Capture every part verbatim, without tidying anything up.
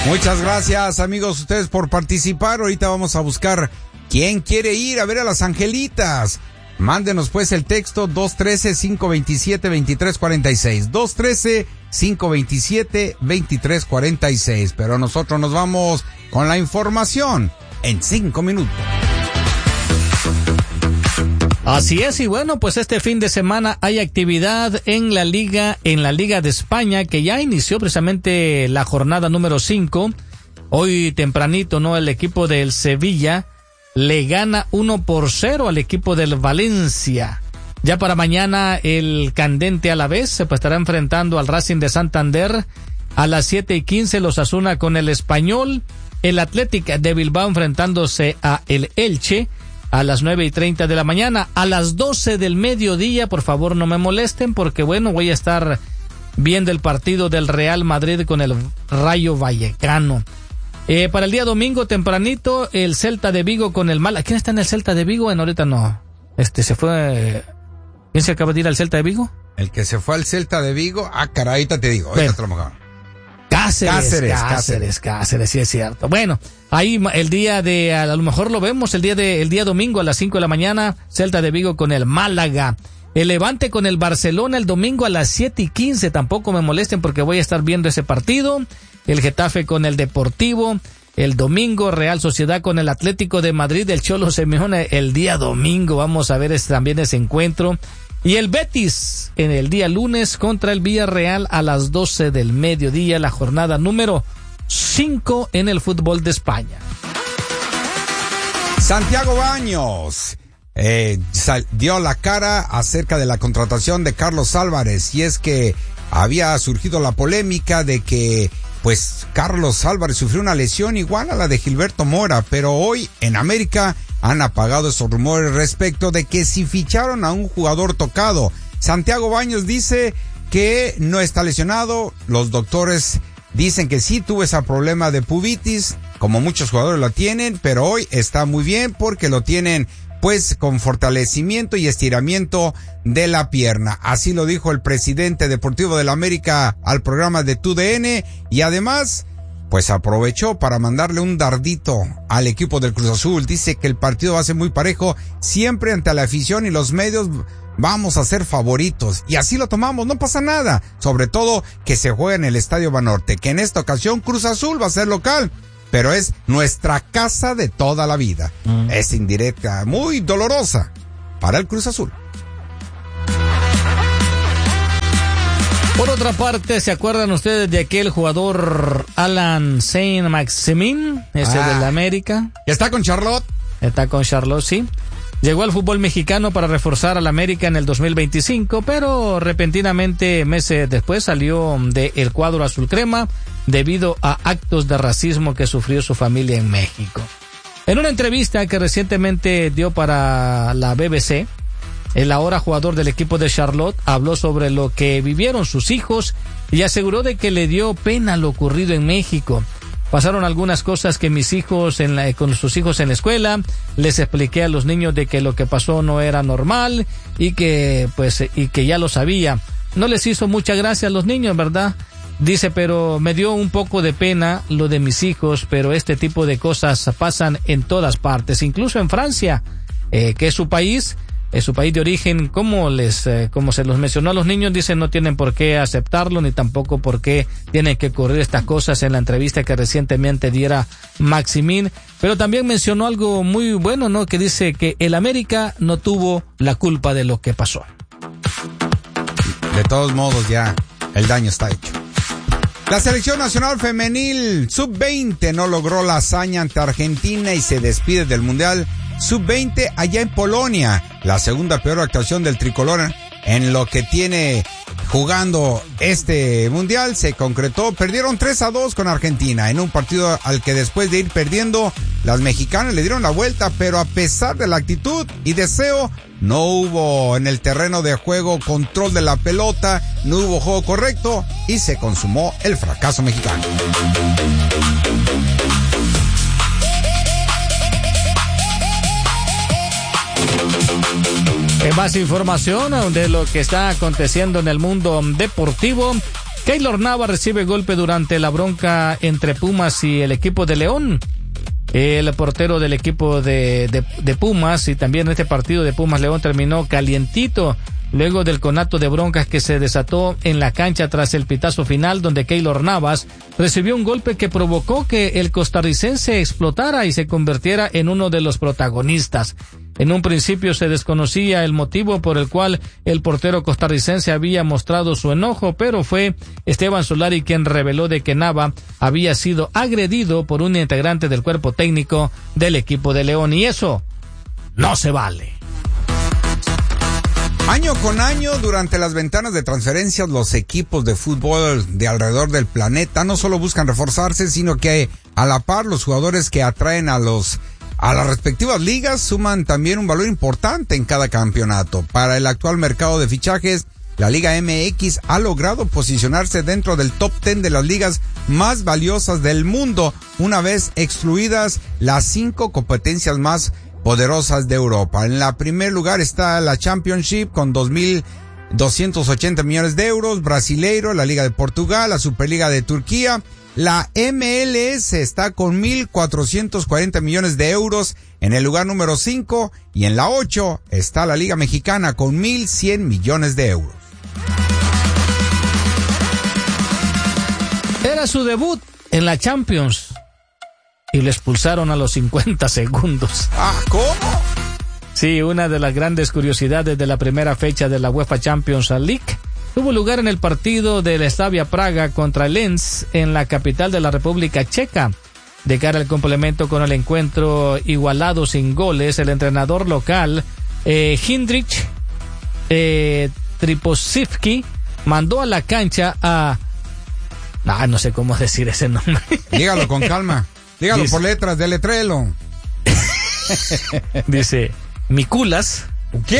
Muchas gracias, amigos, ustedes por participar. Ahorita vamos a buscar quién quiere ir a ver a las Angelitas. Mándenos pues el texto dos uno tres, cinco dos siete, dos tres cuatro seis. dos uno tres, cinco dos siete, dos tres cuatro seis. Pero nosotros nos vamos con la información en cinco minutos. Así es, y bueno, pues este fin de semana hay actividad en la Liga, en la Liga de España, que ya inició precisamente la jornada número cinco. Hoy tempranito, ¿no? El equipo del Sevilla le gana uno por cero al equipo del Valencia. Ya para mañana el candente Alavés se pues, estará enfrentando al Racing de Santander. A las siete y quince los Osasuna con el Español. El Athletic de Bilbao enfrentándose a el Elche. A las nueve y treinta de la mañana. A las doce del mediodía, por favor no me molesten, porque bueno, voy a estar viendo el partido del Real Madrid con el Rayo Vallecano. Eh, para el día domingo tempranito, el Celta de Vigo con el Málaga. ¿Quién está en el Celta de Vigo? Bueno, ahorita no. Este se fue. ¿Quién se acaba de ir al Celta de Vigo? El que se fue al Celta de Vigo. Ah, caray, ahorita te digo. Ahorita te lo mejor. Cáceres, Cáceres, Cáceres, Cáceres, Cáceres, sí es cierto. Bueno, ahí el día de, a lo mejor lo vemos el día de, el día domingo a las cinco de la mañana, Celta de Vigo con el Málaga. El Levante con el Barcelona el domingo a las siete y quince, tampoco me molesten porque voy a estar viendo ese partido. El Getafe con el Deportivo, el domingo Real Sociedad con el Atlético de Madrid, el Cholo Simeone el día domingo, vamos a ver ese, también ese encuentro. Y el Betis en el día lunes contra el Villarreal a las doce del mediodía, la jornada número cinco en el fútbol de España. Santiago Baños eh, sal, dio la cara acerca de la contratación de Carlos Álvarez, y es que había surgido la polémica de que pues Carlos Álvarez sufrió una lesión igual a la de Gilberto Mora, pero hoy en América han apagado esos rumores respecto de que si ficharon a un jugador tocado. Santiago Baños dice que no está lesionado, los doctores dicen que sí tuvo ese problema de pubitis, como muchos jugadores lo tienen, pero hoy está muy bien porque lo tienen pues con fortalecimiento y estiramiento de la pierna. Así lo dijo el presidente deportivo de la América al programa de T U D N, y además pues aprovechó para mandarle un dardito al equipo del Cruz Azul. Dice que el partido va a ser muy parejo, siempre ante la afición y los medios vamos a ser favoritos, y así lo tomamos, no pasa nada, sobre todo que se juega en el Estadio Banorte, que en esta ocasión Cruz Azul va a ser local, pero es nuestra casa de toda la vida. Mm. Es indirecta, muy dolorosa para el Cruz Azul. Por otra parte, ¿se acuerdan ustedes de aquel jugador Alan Saint-Maximin, ese ah, de la América? ¿Está con Charlotte? Está con Charlotte, sí. Llegó al fútbol mexicano para reforzar al América en el dos mil veinticinco, pero repentinamente, meses después, salió del cuadro azul crema debido a actos de racismo que sufrió su familia en México. En una entrevista que recientemente dio para la B B C, el ahora jugador del equipo de Charlotte habló sobre lo que vivieron sus hijos y aseguró de que le dio pena lo ocurrido en México. Pasaron algunas cosas que mis hijos, en la, con sus hijos en la escuela, les expliqué a los niños de que lo que pasó no era normal y que, pues, y que ya lo sabía. No les hizo mucha gracia a los niños, ¿verdad? Dice, pero me dio un poco de pena lo de mis hijos, pero este tipo de cosas pasan en todas partes, incluso en Francia, eh, que es su país. Es su país de origen, como les, eh, como se los mencionó a los niños, dicen no tienen por qué aceptarlo, ni tampoco por qué tienen que ocurrir estas cosas en la entrevista que recientemente diera Maximín, pero también mencionó algo muy bueno, ¿no? Que dice que el América no tuvo la culpa de lo que pasó. De todos modos ya, el daño está hecho. La selección nacional femenil sub veinte no logró la hazaña ante Argentina y se despide del Mundial sub veinte allá en Polonia, la segunda peor actuación del tricolor en lo que tiene jugando este mundial. Se concretó, perdieron tres a dos con Argentina en un partido al que después de ir perdiendo las mexicanas le dieron la vuelta, pero a pesar de la actitud y deseo no hubo en el terreno de juego control de la pelota, no hubo juego correcto y se consumó el fracaso mexicano. En más información de lo que está aconteciendo en el mundo deportivo, Keylor Navas recibe golpe durante la bronca entre Pumas y el equipo de León. El portero del equipo de, de, de Pumas, y también este partido de Pumas León terminó calientito luego del conato de broncas que se desató en la cancha tras el pitazo final, donde Keylor Navas recibió un golpe que provocó que el costarricense explotara y se convirtiera en uno de los protagonistas. En un principio se desconocía el motivo por el cual el portero costarricense había mostrado su enojo, pero fue Esteban Solari quien reveló de que Nava había sido agredido por un integrante del cuerpo técnico del equipo de León, y eso no se vale. Año con año, durante las ventanas de transferencias, los equipos de fútbol de alrededor del planeta no solo buscan reforzarse, sino que a la par los jugadores que atraen a los a las respectivas ligas suman también un valor importante en cada campeonato. Para el actual mercado de fichajes, la Liga M X ha logrado posicionarse dentro del top diez de las ligas más valiosas del mundo, una vez excluidas las cinco competencias más poderosas de Europa. En la primer lugar está la Championship con dos mil doscientos ochenta millones de euros, Brasileiro, la Liga de Portugal, la Superliga de Turquía. La M L S está con mil cuatrocientos cuarenta millones de euros en el lugar número cinco, y en la ocho está la Liga Mexicana con mil cien millones de euros. Era su debut en la Champions y lo expulsaron a los cincuenta segundos. Ah, ¿cómo? Sí, una de las grandes curiosidades de la primera fecha de la UEFA Champions League tuvo lugar en el partido del Slavia Praga contra el Lens en la capital de la República Checa. De cara al complemento con el encuentro igualado sin goles, el entrenador local, eh, Hindrich eh, Triposivski, mandó a la cancha a... Ah, no sé cómo decir ese nombre. Dígalo con calma. Dígalo dice, por letras, deletréelo. Dice, Mikulas. ¿Qué?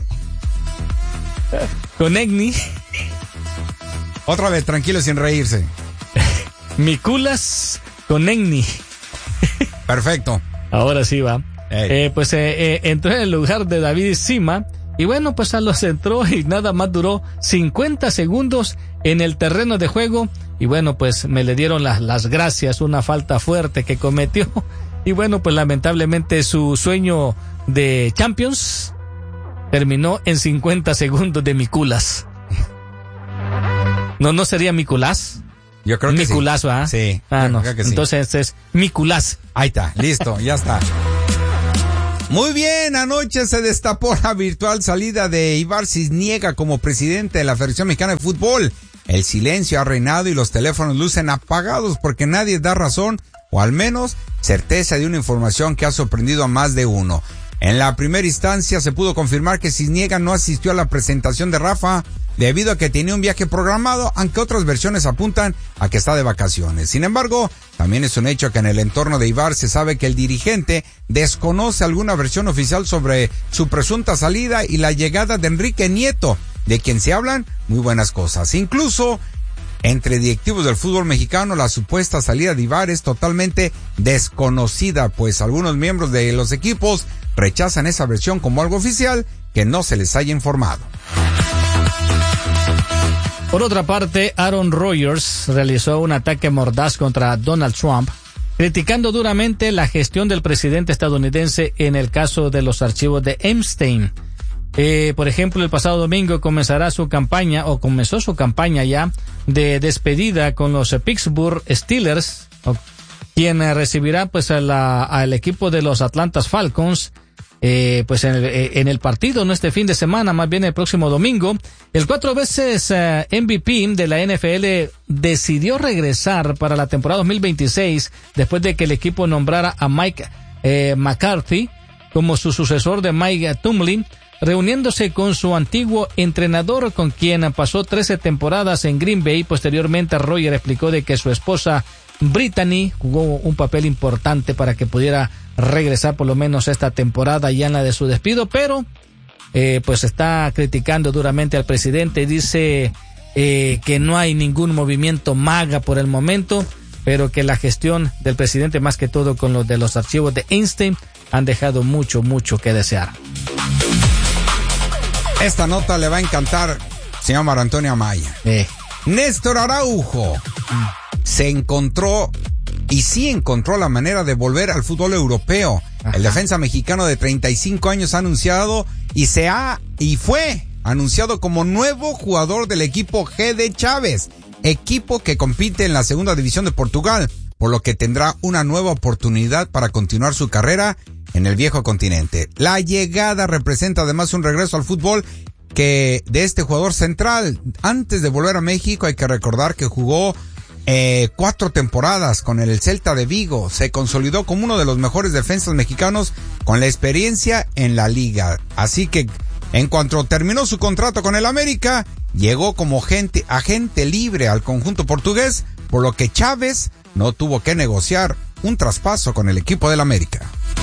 Konechny. Otra vez, tranquilo, sin reírse. Mikulas Konechny. Perfecto. Ahora sí va. Eh, pues eh, eh, entró en el lugar de David Sima. Y bueno, pues a los entró y nada más duró cincuenta segundos en el terreno de juego. Y bueno, pues me le dieron las, las gracias, una falta fuerte que cometió. Y bueno, pues lamentablemente su sueño de Champions terminó en cincuenta segundos de Mikulas. No, no sería Mikulas. Yo creo que Mikulas, sí. ¿verdad? Sí. Ah, no. Creo que sí. Entonces es Mikulas. Ahí está, listo, ya está. Muy bien, anoche se destapó la virtual salida de Ivar Cisniega como presidente de la Federación Mexicana de Fútbol. El silencio ha reinado y los teléfonos lucen apagados porque nadie da razón, o al menos certeza, de una información que ha sorprendido a más de uno. En la primera instancia se pudo confirmar que Cisniega no asistió a la presentación de Rafa debido a que tenía un viaje programado, aunque otras versiones apuntan a que está de vacaciones. Sin embargo, también es un hecho que en el entorno de Ivar se sabe que el dirigente desconoce alguna versión oficial sobre su presunta salida y la llegada de Enrique Nieto, de quien se hablan muy buenas cosas. Incluso entre directivos del fútbol mexicano, la supuesta salida de Ivar es totalmente desconocida, pues algunos miembros de los equipos rechazan esa versión como algo oficial que no se les haya informado. Por otra parte, Aaron Rodgers realizó un ataque mordaz contra Donald Trump, criticando duramente la gestión del presidente estadounidense en el caso de los archivos de Epstein. Eh, por ejemplo, el pasado domingo comenzará su campaña, o comenzó su campaña ya, de despedida con los Pittsburgh Steelers, o, quien eh, recibirá pues a la, al equipo de los Atlanta Falcons, eh, pues en el, en el partido, no este fin de semana, más bien el próximo domingo. El cuatro veces eh, M V P de la N F L decidió regresar para la temporada dos mil veintiséis después de que el equipo nombrara a Mike eh, McCarthy como su sucesor de Mike Tomlin, reuniéndose con su antiguo entrenador, con quien pasó trece temporadas en Green Bay. Posteriormente, Roger explicó de que su esposa Brittany jugó un papel importante para que pudiera regresar por lo menos esta temporada ya en la de su despido, pero eh, pues está criticando duramente al presidente. Dice eh, que no hay ningún movimiento MAGA por el momento, pero que la gestión del presidente, más que todo con los de los archivos de Einstein, han dejado mucho, mucho que desear. Esta nota le va a encantar, señor Mar Antonio Amaya. Eh. Néstor Araujo se encontró y sí encontró la manera de volver al fútbol europeo. Ajá. El defensa mexicano de treinta y cinco años ha anunciado y se ha y fue anunciado como nuevo jugador del equipo G D Chávez, equipo que compite en la segunda división de Portugal, por lo que tendrá una nueva oportunidad para continuar su carrera en el viejo continente. La llegada representa además un regreso al fútbol que de este jugador central. Antes de volver a México hay que recordar que jugó eh, cuatro temporadas con el Celta de Vigo. Se consolidó como uno de los mejores defensas mexicanos con la experiencia en la liga. Así que en cuanto terminó su contrato con el América, llegó como gente, agente libre al conjunto portugués, por lo que Chávez no tuvo que negociar un traspaso con el equipo del América.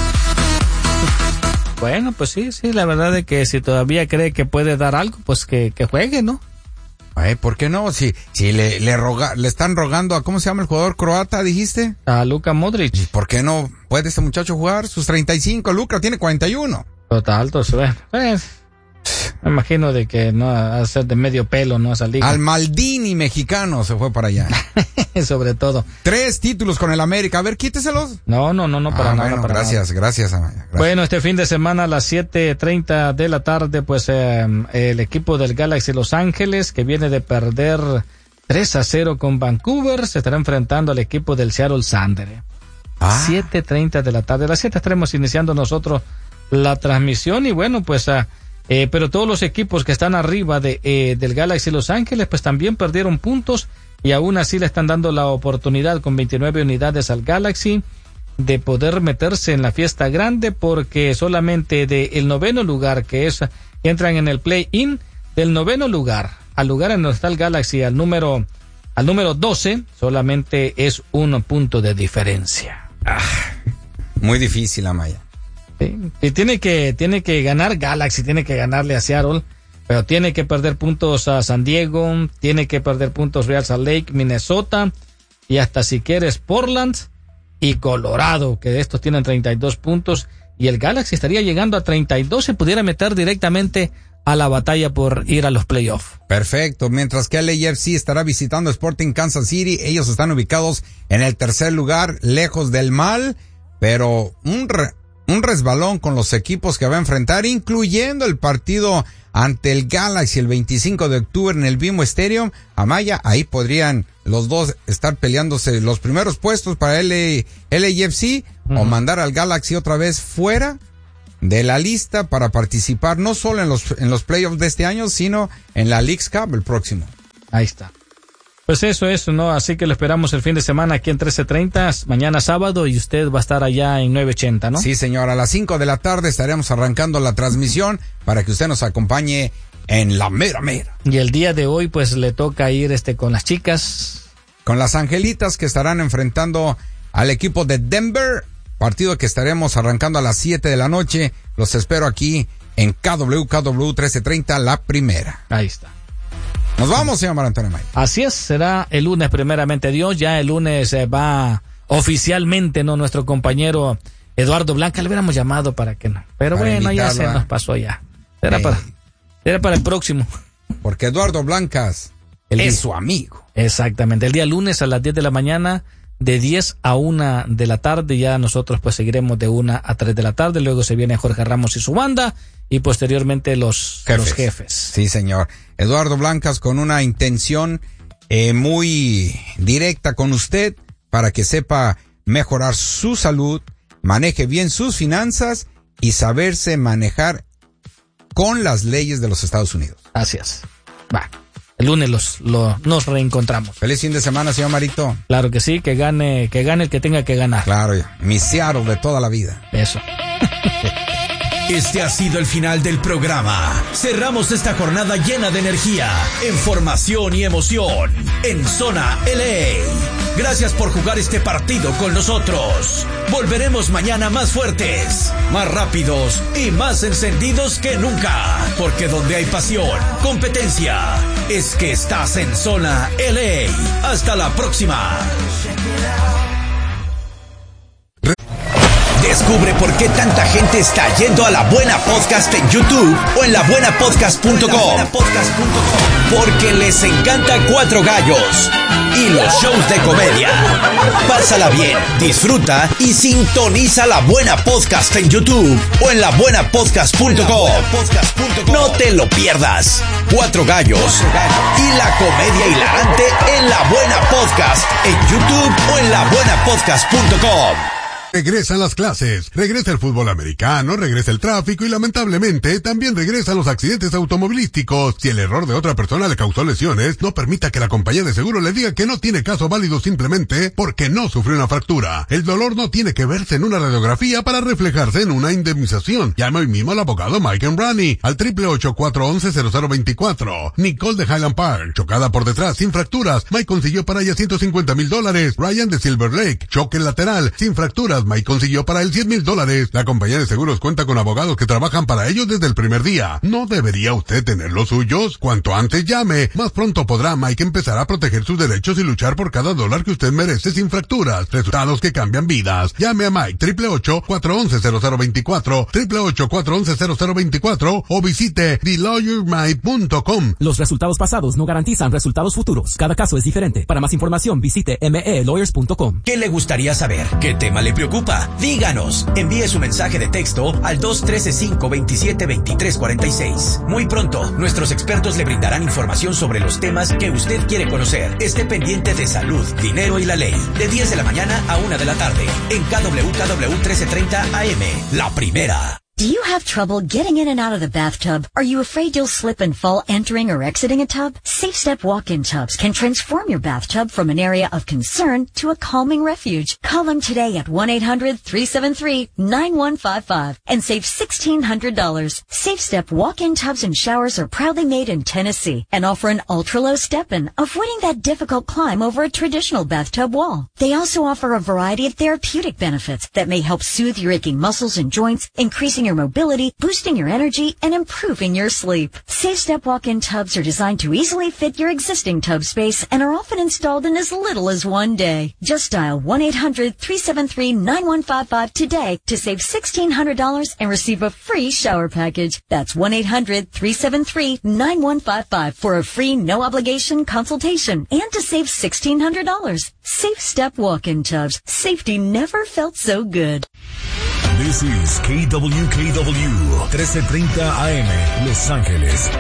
Bueno, pues sí, sí, la verdad es que si todavía cree que puede dar algo, pues que, que juegue, ¿no? Ay, ¿por qué no? Si, si le, le, roga, le están rogando a, ¿cómo se llama el jugador croata, dijiste? A Luka Modric. ¿Por qué no puede este muchacho jugar? Sus treinta y cinco, Luka tiene cuarenta y uno. Total, entonces, bueno, pues, me imagino de que no va a ser de medio pelo, ¿no? A salir. Al Maldini mexicano se fue para allá. Sobre todo. Tres títulos con el América. A ver, quíteselos. No, no, no, no, para ah, nada. Bueno, para gracias, nada. gracias, Amaya. Gracias. Bueno, este fin de semana a las siete treinta de la tarde, pues eh, el equipo del Galaxy Los Ángeles, que viene de perder tres a cero con Vancouver, se estará enfrentando al equipo del Seattle Sounders. Ah. siete treinta de la tarde. A las siete estaremos iniciando nosotros la transmisión y bueno, pues... Uh, Eh, pero todos los equipos que están arriba de eh, del Galaxy Los Ángeles pues también perdieron puntos y aún así le están dando la oportunidad con veintinueve unidades al Galaxy de poder meterse en la fiesta grande, porque solamente del noveno lugar, que es entran en el play-in, del noveno lugar al lugar en donde está el Galaxy al número al número doce solamente es un punto de diferencia. Ah, muy difícil, Amaya. Sí, y tiene que, tiene que ganar Galaxy, tiene que ganarle a Seattle, pero tiene que perder puntos a San Diego, tiene que perder puntos Real Salt Lake, Minnesota, y hasta si quieres Portland y Colorado, que de estos tienen treinta y dos puntos, y el Galaxy estaría llegando a treinta y dos, se pudiera meter directamente a la batalla por ir a los playoffs. Perfecto, mientras que el A F C estará visitando Sporting Kansas City, ellos están ubicados en el tercer lugar, lejos del mal, pero un re Un resbalón con los equipos que va a enfrentar, incluyendo el partido ante el Galaxy el veinticinco de octubre en el B M O Stadium. Amaya, ahí podrían los dos estar peleándose los primeros puestos para el A F C uh-huh. o mandar al Galaxy otra vez fuera de la lista para participar no solo en los en los playoffs de este año, sino en la Leagues Cup el próximo. Ahí está. Pues eso es, ¿no? Así que lo esperamos el fin de semana aquí en trece treinta, mañana sábado, y usted va a estar allá en nueve ochenta, ¿no? Sí, señor, a las cinco de la tarde estaremos arrancando la transmisión para que usted nos acompañe en la mera mera. Y el día de hoy, pues, le toca ir este con las chicas. Con las Angelitas, que estarán enfrentando al equipo de Denver, partido que estaremos arrancando a las siete de la noche. Los espero aquí en K W K W trece treinta, la primera. Ahí está. Nos vamos, señor Antonio May. Así es, será el lunes, primeramente Dios. Ya el lunes eh, va oficialmente, ¿no? Nuestro compañero Eduardo Blanca, le hubiéramos llamado para que no. Pero para bueno, ya se nos pasó ya. Era, hey. para, era para el próximo. Porque Eduardo Blancas el es día, su amigo. Exactamente. El día lunes a las diez de la mañana, de diez a una de la tarde, ya nosotros pues seguiremos de una a tres de la tarde. Luego se viene Jorge Ramos y su banda. Y posteriormente los jefes. los jefes. Sí, señor. Eduardo Blancas con una intención eh, muy directa con usted para que sepa mejorar su salud, maneje bien sus finanzas y saberse manejar con las leyes de los Estados Unidos. Gracias. Va. El lunes los, lo, nos reencontramos. Feliz fin de semana, señor Marito. Claro que sí, que gane, que gane el que tenga que ganar. Claro, mi Seattle de toda la vida. Eso. Este ha sido el final del programa. Cerramos esta jornada llena de energía, información y emoción en Zona L A. Gracias por jugar este partido con nosotros. Volveremos mañana más fuertes, más rápidos y más encendidos que nunca. Porque donde hay pasión, competencia, es que estás en Zona L A. Hasta la próxima. Descubre por qué tanta gente está yendo a La Buena Podcast en YouTube o en la buena podcast punto com. Porque les encanta Cuatro Gallos y los shows de comedia. Pásala bien, disfruta y sintoniza La Buena Podcast en YouTube o en la buena podcast punto com. No te lo pierdas. Cuatro Gallos y la comedia hilarante en La Buena Podcast en YouTube o en la buena podcast punto com. Regresan las clases, regresa el fútbol americano, regresa el tráfico y lamentablemente también regresan los accidentes automovilísticos. Si el error de otra persona le causó lesiones, no permita que la compañía de seguro le diga que no tiene caso válido simplemente porque no sufrió una fractura. El dolor no tiene que verse en una radiografía para reflejarse en una indemnización. Llame hoy mismo al abogado Mike Embrani al triple ocho, cuatro once, cero cero veinticuatro. Nicole de Highland Park, chocada por detrás sin fracturas, Mike consiguió para ella ciento cincuenta mil dólares. Ryan de Silver Lake, choque lateral sin fracturas, Mike consiguió para él cien mil dólares. La compañía de seguros cuenta con abogados que trabajan para ellos desde el primer día. ¿No debería usted tener los suyos? Cuanto antes llame, más pronto podrá Mike empezar a proteger sus derechos y luchar por cada dólar que usted merece sin fracturas. Resultados que cambian vidas. Llame a Mike triple ocho, cuatro once, cero cero veinticuatro, triple ocho, cuatro once, cero cero veinticuatro o visite the lawyer mike punto com. Los resultados pasados no garantizan resultados futuros. Cada caso es diferente. Para más información visite m e lawyers punto com. ¿Qué le gustaría saber? ¿Qué tema le preocupa? Díganos. Envíe su mensaje de texto al dos uno tres, cinco dos siete, dos tres cuatro seis. Muy pronto, nuestros expertos le brindarán información sobre los temas que usted quiere conocer. Esté pendiente de salud, dinero y la ley. De diez de la mañana a una de la tarde. En K W K W trece treinta A M. La Primera. Do you have trouble getting in and out of the bathtub? Are you afraid you'll slip and fall entering or exiting a tub? Safe Step walk-in tubs can transform your bathtub from an area of concern to a calming refuge. Call them today at one eight hundred, three seven three, nine one five five and save sixteen hundred dollars. Safe Step walk-in tubs and showers are proudly made in Tennessee and offer an ultra-low step-in, avoiding that difficult climb over a traditional bathtub wall. They also offer a variety of therapeutic benefits that may help soothe your aching muscles and joints, increasing your mobility, boosting your energy, and improving your sleep. Safe Step walk-in tubs are designed to easily fit your existing tub space and are often installed in as little as one day. Just dial one eight hundred, three seven three, nine one five five today to save sixteen hundred dollars and receive a free shower package. That's one eight hundred, three seven three, nine one five five for a free no-obligation consultation and to save sixteen hundred dollars. Safe Step walk-in tubs. Safety never felt so good. This is K W K W trece treinta A M, Los Ángeles.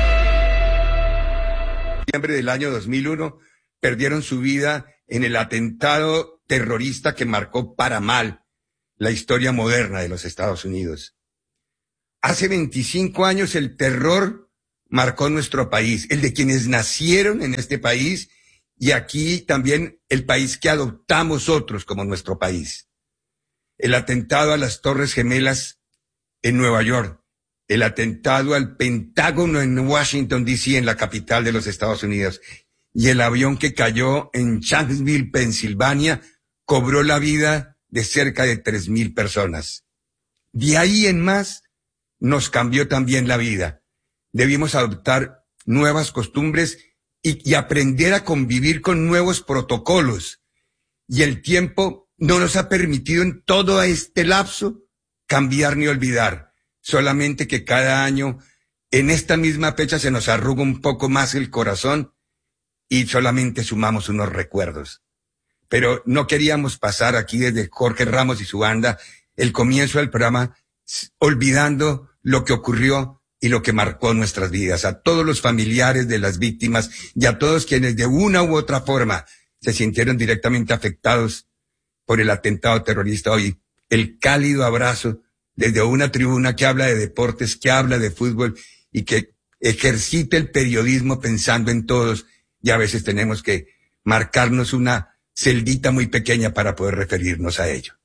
En diciembre del año dos mil uno perdieron su vida en el atentado terrorista que marcó para mal la historia moderna de los Estados Unidos. Hace veinticinco años el terror marcó nuestro país, el de quienes nacieron en este país y aquí también el país que adoptamos otros como nuestro país. El atentado a las Torres Gemelas en Nueva York, el atentado al Pentágono en Washington, D C, en la capital de los Estados Unidos, y el avión que cayó en Shanksville, Pensilvania, cobró la vida de cerca de tres mil personas. De ahí en más, nos cambió también la vida. Debimos adoptar nuevas costumbres y, y aprender a convivir con nuevos protocolos. Y el tiempo no nos ha permitido en todo este lapso cambiar ni olvidar. Solamente que cada año, en esta misma fecha, se nos arruga un poco más el corazón y solamente sumamos unos recuerdos. Pero no queríamos pasar aquí desde Jorge Ramos y su banda el comienzo del programa olvidando lo que ocurrió y lo que marcó nuestras vidas. A todos los familiares de las víctimas y a todos quienes de una u otra forma se sintieron directamente afectados por el atentado terrorista hoy, el cálido abrazo desde una tribuna que habla de deportes, que habla de fútbol y que ejercita el periodismo pensando en todos, y a veces tenemos que marcarnos una celdita muy pequeña para poder referirnos a ello.